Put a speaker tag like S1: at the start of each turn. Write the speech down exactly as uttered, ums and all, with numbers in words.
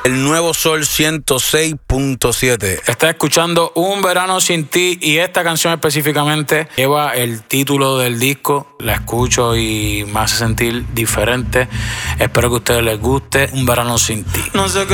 S1: El Nuevo Sol ciento seis punto siete.
S2: Estás escuchando Un Verano Sin Ti y esta canción específicamente lleva el título del disco. La escucho y me hace sentir diferente. Espero que a ustedes les guste Un Verano Sin Ti.
S3: No sé qué